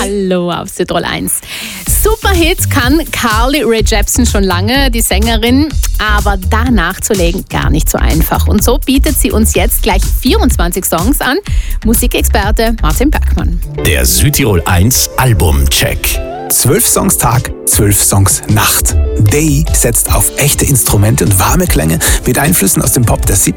Hallo auf Südtirol 1. Superhit kann Carly Rae Jepsen schon lange, die Sängerin, aber da nachzulegen gar nicht so einfach. Und so bietet sie uns jetzt gleich 24 Songs an. Musikexperte Martin Bergmann. Der Südtirol 1 Albumcheck. 12 Songs Tag, 12 Songs Nacht. Day setzt auf echte Instrumente und warme Klänge mit Einflüssen aus dem Pop der 70er